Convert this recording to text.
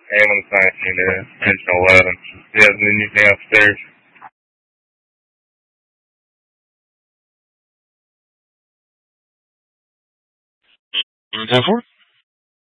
Ambulance 19 to engine 11. Do you have anything upstairs? 10-4?